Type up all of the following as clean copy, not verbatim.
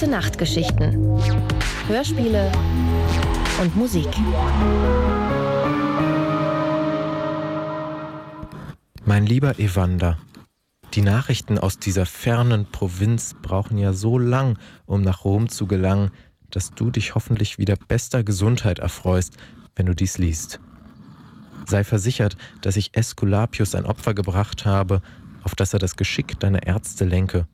Gute-Nacht-Geschichten, Hörspiele und Musik. Mein lieber Evander, die Nachrichten aus dieser fernen Provinz brauchen ja so lang, um nach Rom zu gelangen, dass du dich hoffentlich wieder bester Gesundheit erfreust, wenn du dies liest. Sei versichert, dass ich Äsculapius ein Opfer gebracht habe, auf das er das Geschick deiner Ärzte lenke.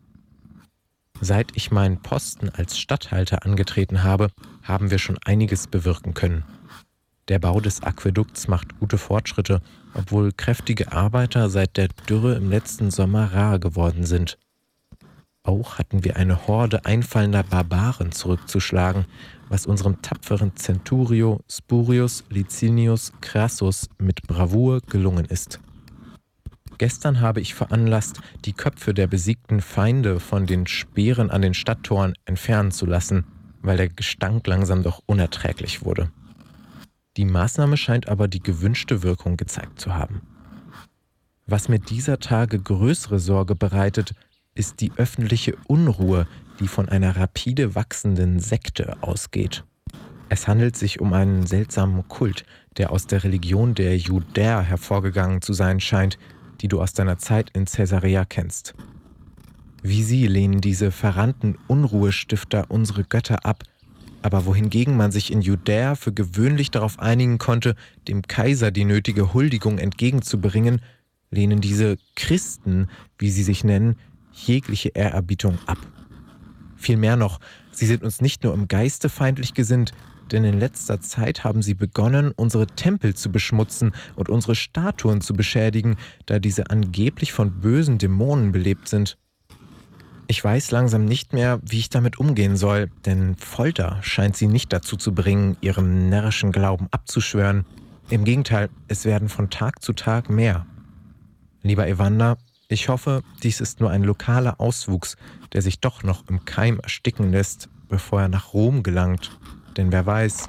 Seit ich meinen Posten als Statthalter angetreten habe, haben wir schon einiges bewirken können. Der Bau des Aquädukts macht gute Fortschritte, obwohl kräftige Arbeiter seit der Dürre im letzten Sommer rar geworden sind. Auch hatten wir eine Horde einfallender Barbaren zurückzuschlagen, was unserem tapferen Centurio Spurius Licinius Crassus mit Bravour gelungen ist. Gestern habe ich veranlasst, die Köpfe der besiegten Feinde von den Speeren an den Stadttoren entfernen zu lassen, weil der Gestank langsam doch unerträglich wurde. Die Maßnahme scheint aber die gewünschte Wirkung gezeigt zu haben. Was mir dieser Tage größere Sorge bereitet, ist die öffentliche Unruhe, die von einer rapide wachsenden Sekte ausgeht. Es handelt sich um einen seltsamen Kult, der aus der Religion der Judäer hervorgegangen zu sein scheint, die du aus deiner Zeit in Caesarea kennst. Wie sie lehnen diese verrannten Unruhestifter unsere Götter ab, aber wohingegen man sich in Judäa für gewöhnlich darauf einigen konnte, dem Kaiser die nötige Huldigung entgegenzubringen, lehnen diese Christen, wie sie sich nennen, jegliche Ehrerbietung ab. Vielmehr noch, sie sind uns nicht nur im Geiste feindlich gesinnt, denn in letzter Zeit haben sie begonnen, unsere Tempel zu beschmutzen und unsere Statuen zu beschädigen, da diese angeblich von bösen Dämonen belebt sind. Ich weiß langsam nicht mehr, wie ich damit umgehen soll, denn Folter scheint sie nicht dazu zu bringen, ihrem närrischen Glauben abzuschwören. Im Gegenteil, es werden von Tag zu Tag mehr. Lieber Evander, ich hoffe, dies ist nur ein lokaler Auswuchs, der sich doch noch im Keim ersticken lässt, bevor er nach Rom gelangt. Denn wer weiß...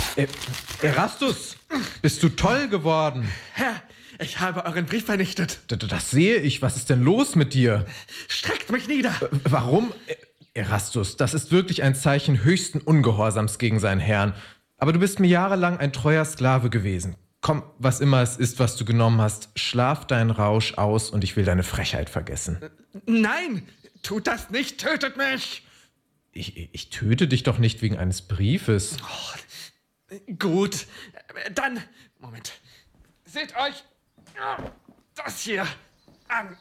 Erastus, bist du toll geworden? Herr, ich habe euren Brief vernichtet. Das sehe ich. Was ist denn los mit dir? Streckt mich nieder. Warum? Erastus, das ist wirklich ein Zeichen höchsten Ungehorsams gegen seinen Herrn. Aber du bist mir jahrelang ein treuer Sklave gewesen. Komm, was immer es ist, was du genommen hast, schlaf deinen Rausch aus und ich will deine Frechheit vergessen. Nein, tut das nicht, tötet mich. Ich töte dich doch nicht wegen eines Briefes. Oh, gut, dann, Moment, seht euch das hier an.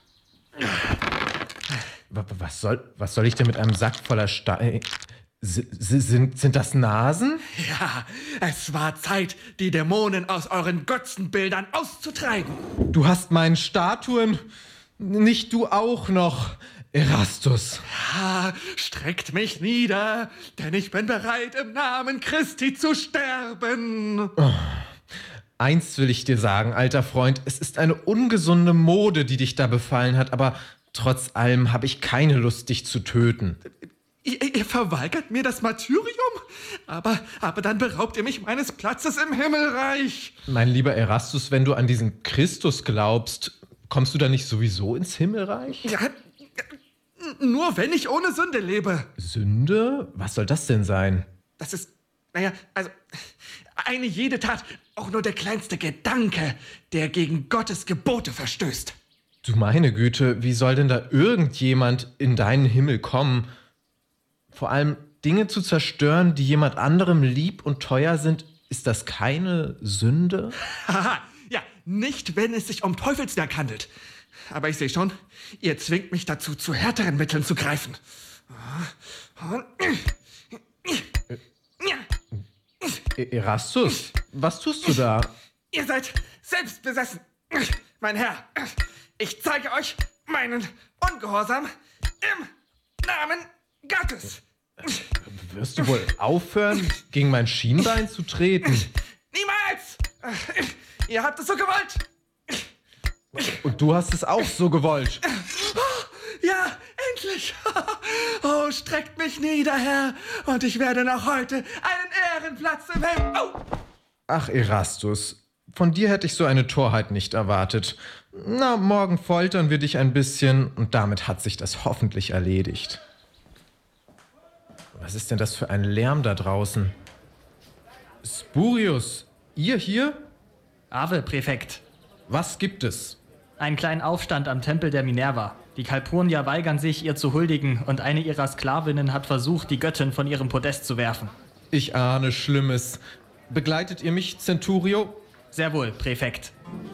Was soll ich denn mit einem Sack voller Steine... Sind das Nasen? Ja, es war Zeit, die Dämonen aus euren Götzenbildern auszutreiben. Du hast meinen Statuen, nicht du auch noch, Erastus. Ja, streckt mich nieder, denn ich bin bereit, im Namen Christi zu sterben. Oh. Eins will ich dir sagen, alter Freund, es ist eine ungesunde Mode, die dich da befallen hat, aber trotz allem habe ich keine Lust, dich zu töten. Ihr verweigert mir das Martyrium? Aber dann beraubt ihr mich meines Platzes im Himmelreich. Mein lieber Erastus, wenn du an diesen Christus glaubst, kommst du da nicht sowieso ins Himmelreich? Ja, nur wenn ich ohne Sünde lebe. Sünde? Was soll das denn sein? Das ist, also eine jede Tat, auch nur der kleinste Gedanke, der gegen Gottes Gebote verstößt. Du meine Güte, wie soll denn da irgendjemand in deinen Himmel kommen? Vor allem Dinge zu zerstören, die jemand anderem lieb und teuer sind, ist das keine Sünde? Haha, ja, nicht, wenn es sich um Teufelswerk handelt. Aber ich sehe schon, ihr zwingt mich dazu, zu härteren Mitteln zu greifen. Erastus, was tust du da? Ihr seid selbstbesessen, mein Herr. Ich zeige euch meinen Ungehorsam im Namen Gottes. Wirst du wohl aufhören, gegen mein Schienbein zu treten? Niemals! Ihr habt es so gewollt! Und du hast es auch so gewollt. Ja, endlich! Oh, streckt mich nieder, Herr, und ich werde noch heute einen Ehrenplatz im Himmel... Oh. Ach, Erastus, von dir hätte ich so eine Torheit nicht erwartet. Na, morgen foltern wir dich ein bisschen und damit hat sich das hoffentlich erledigt. Was ist denn das für ein Lärm da draußen? Spurius, ihr hier? Ave, Präfekt. Was gibt es? Einen kleinen Aufstand am Tempel der Minerva. Die Calpurnier weigern sich, ihr zu huldigen, und eine ihrer Sklavinnen hat versucht, die Göttin von ihrem Podest zu werfen. Ich ahne Schlimmes. Begleitet ihr mich, Centurio? Sehr wohl, Präfekt.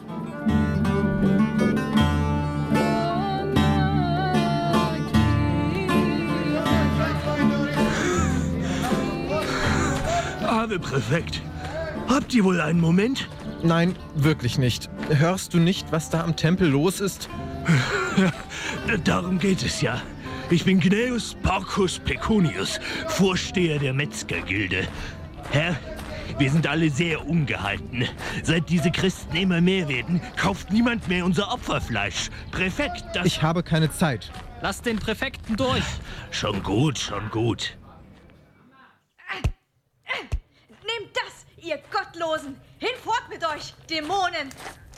Ave, Präfekt. Habt ihr wohl einen Moment? Nein, wirklich nicht. Hörst du nicht, was da am Tempel los ist? Darum geht es ja. Ich bin Gnaeus Porcus Pecunius, Vorsteher der Metzgergilde. Herr, wir sind alle sehr ungehalten. Seit diese Christen immer mehr werden, kauft niemand mehr unser Opferfleisch. Präfekt, das... Ich habe keine Zeit. Lasst den Präfekten durch. Schon gut, schon gut. Nehmt das, ihr Gottlosen! Hinfort mit euch, Dämonen!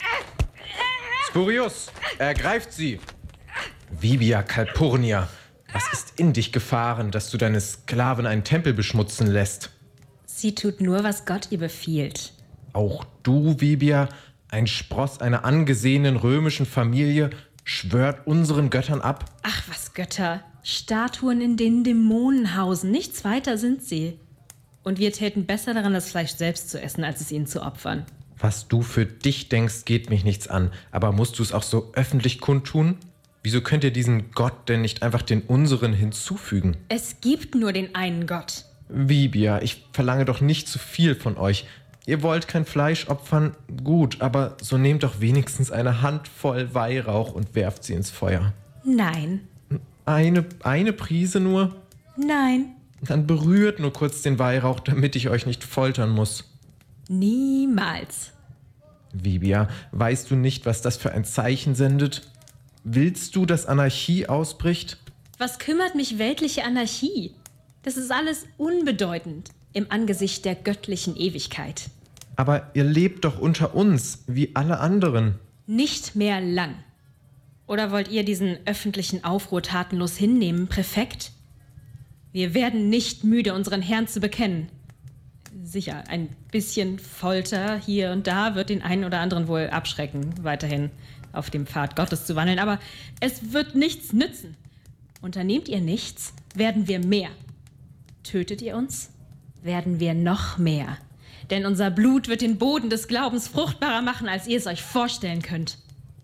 Spurius, ergreift sie! Vibia Calpurnia, was ist in dich gefahren, dass du deine Sklaven einen Tempel beschmutzen lässt? Sie tut nur, was Gott ihr befiehlt. Auch du, Vibia, ein Spross einer angesehenen römischen Familie, schwört unseren Göttern ab? Ach, was Götter. Statuen, in denen Dämonen hausen. Nichts weiter sind sie. Und wir täten besser daran, das Fleisch selbst zu essen, als es ihnen zu opfern. Was du für dich denkst, geht mich nichts an. Aber musst du es auch so öffentlich kundtun? Wieso könnt ihr diesen Gott denn nicht einfach den unseren hinzufügen? Es gibt nur den einen Gott. Vibia, ich verlange doch nicht zu viel von euch. Ihr wollt kein Fleisch opfern, gut, aber so nehmt doch wenigstens eine Handvoll Weihrauch und werft sie ins Feuer. Nein. Eine Prise nur? Nein. Dann berührt nur kurz den Weihrauch, damit ich euch nicht foltern muss. Niemals. Vibia, weißt du nicht, was das für ein Zeichen sendet? Willst du, dass Anarchie ausbricht? Was kümmert mich weltliche Anarchie? Das ist alles unbedeutend im Angesicht der göttlichen Ewigkeit. Aber ihr lebt doch unter uns, wie alle anderen. Nicht mehr lang. Oder wollt ihr diesen öffentlichen Aufruhr tatenlos hinnehmen, Präfekt? Wir werden nicht müde, unseren Herrn zu bekennen. Sicher, ein bisschen Folter hier und da wird den einen oder anderen wohl abschrecken, weiterhin auf dem Pfad Gottes zu wandeln. Aber es wird nichts nützen. Unternehmt ihr nichts, werden wir mehr. Tötet ihr uns, werden wir noch mehr. Denn unser Blut wird den Boden des Glaubens fruchtbarer machen, als ihr es euch vorstellen könnt.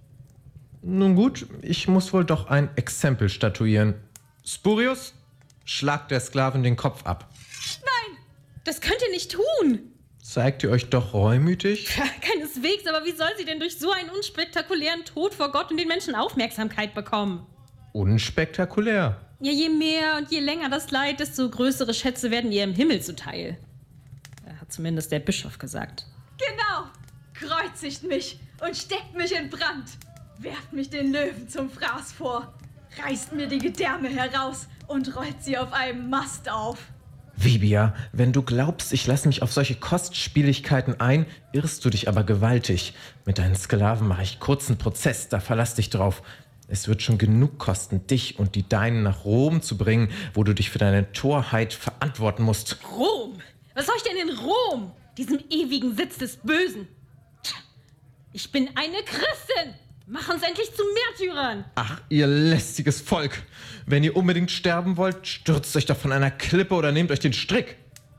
Nun gut, ich muss wohl doch ein Exempel statuieren. Spurius, schlagt der Sklavin den Kopf ab. Nein, das könnt ihr nicht tun. Zeigt ihr euch doch reumütig? Keineswegs, aber wie soll sie denn durch so einen unspektakulären Tod vor Gott und den Menschen Aufmerksamkeit bekommen? Unspektakulär. Ja, je mehr und je länger das Leid, desto größere Schätze werden ihr im Himmel zuteil. Hat zumindest der Bischof gesagt. Genau! Kreuzigt mich und steckt mich in Brand. Werft mich den Löwen zum Fraß vor. Reißt mir die Gedärme heraus und rollt sie auf einem Mast auf. Vibia, wenn du glaubst, ich lasse mich auf solche Kostspieligkeiten ein, irrst du dich aber gewaltig. Mit deinen Sklaven mache ich kurzen Prozess, da verlass dich drauf. Es wird schon genug kosten, dich und die Deinen nach Rom zu bringen, wo du dich für deine Torheit verantworten musst. Rom? Was soll ich denn in Rom? Diesem ewigen Sitz des Bösen? Tja, ich bin eine Christin. Mach uns endlich zu Märtyrern. Ach, ihr lästiges Volk. Wenn ihr unbedingt sterben wollt, stürzt euch doch von einer Klippe oder nehmt euch den Strick.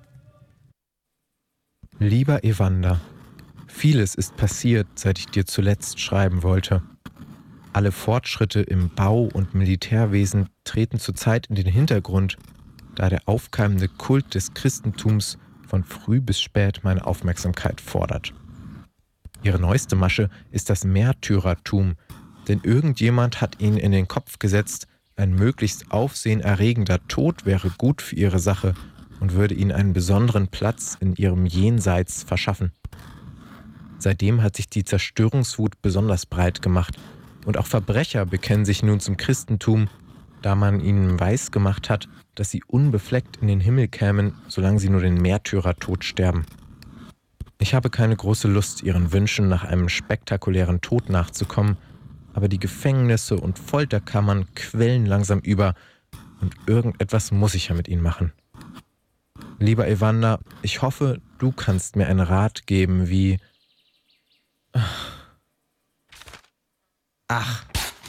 Lieber Evander, vieles ist passiert, seit ich dir zuletzt schreiben wollte. Alle Fortschritte im Bau- und Militärwesen treten zurzeit in den Hintergrund, da der aufkeimende Kult des Christentums von früh bis spät meine Aufmerksamkeit fordert. Ihre neueste Masche ist das Märtyrertum, denn irgendjemand hat ihnen in den Kopf gesetzt, ein möglichst aufsehenerregender Tod wäre gut für ihre Sache und würde ihnen einen besonderen Platz in ihrem Jenseits verschaffen. Seitdem hat sich die Zerstörungswut besonders breit gemacht und auch Verbrecher bekennen sich nun zum Christentum, da man ihnen weisgemacht hat, dass sie unbefleckt in den Himmel kämen, solange sie nur den Märtyrertod sterben. Ich habe keine große Lust, ihren Wünschen nach einem spektakulären Tod nachzukommen, aber die Gefängnisse und Folterkammern quellen langsam über und irgendetwas muss ich ja mit ihnen machen. Lieber Evander, ich hoffe, du kannst mir einen Rat geben, wie... Ach.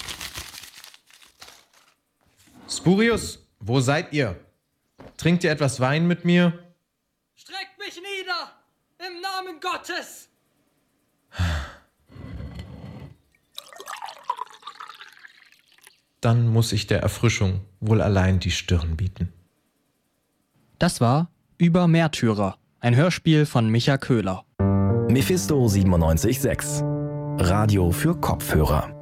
Spurius, wo seid ihr? Trinkt ihr etwas Wein mit mir? Streckt mich nieder! Im Namen Gottes! Dann muss ich der Erfrischung wohl allein die Stirn bieten. Das war Über Märtyrer, ein Hörspiel von Micha Köhler. Mephisto 97.6 Radio für Kopfhörer.